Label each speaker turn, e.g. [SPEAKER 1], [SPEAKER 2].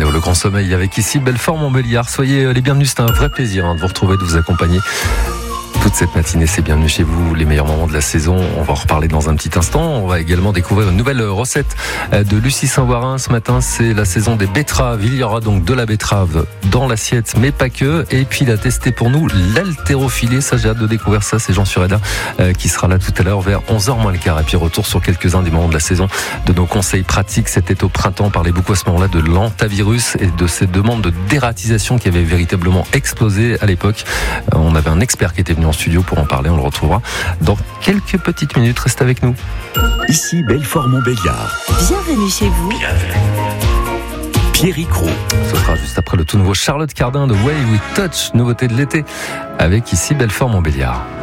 [SPEAKER 1] Néo, le grand sommeil avec ici Belfort-Montbéliard. Soyez les bienvenus, c'est un vrai plaisir de vous retrouver, de vous accompagner. Toute cette matinée, c'est bienvenue chez vous, les meilleurs moments de la saison. On va en reparler dans un petit instant. On va également découvrir une nouvelle recette de Lucie Saint-Warin. Ce matin, c'est la saison des betteraves. Il y aura donc de la betterave dans l'assiette, mais pas que. Et puis, il a testé pour nous l'haltérophilie. Ça, j'ai hâte de découvrir ça. C'est Jean Sureda qui sera là tout à l'heure vers 11h moins le quart. Et puis, retour sur quelques-uns des moments de la saison, de nos conseils pratiques. C'était au printemps. On parlait beaucoup à ce moment-là de l'antivirus et de ces demandes de dératisation qui avaient véritablement explosé à l'époque. On avait un expert qui était venu en studio pour en parler, on le retrouvera dans quelques petites minutes. Reste avec nous.
[SPEAKER 2] Ici Belfort-Montbéliard.
[SPEAKER 3] Bienvenue chez vous.
[SPEAKER 2] Pierrick Roux.
[SPEAKER 1] Ce sera juste après le tout nouveau Charlotte Cardin de Way We Touch, nouveauté de l'été, avec ici Belfort-Montbéliard.